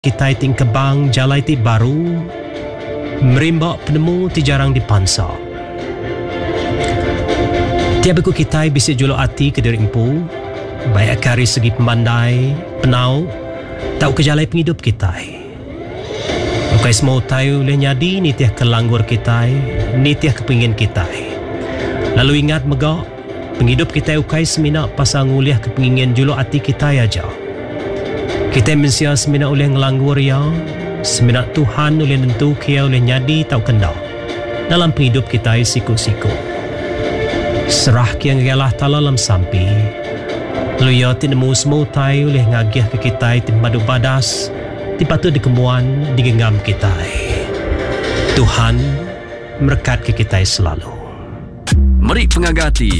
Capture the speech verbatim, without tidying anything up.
Kita ting kebang jalai ti baru, merimbak penemu ti jarang dipansa. Tiap aku kita bisa julok hati ke diri empu, baik kari segi pemandai, penau, tahu kejalai penghidup kita. Bukai semua tahu le nyadi ni tiah kelanggur kita, ni tiah kepingin kita. Lalu ingat megak, penghidup kita ukai semina pasang uliah kepingin julok hati kita aja. Kita mensia semina oleh ngelanggur ya, semina Tuhan oleh nentu kia oleh nyadi tahu kendak dalam penghidup kita siku-siku. Serah kiang galah talalam sampi, lalu ya tinemu semua tai oleh ngagiah ke kita timbadu badas, tipatu dikemuan digenggam kita. Tuhan berkat ke kita selalu. Mari pengagati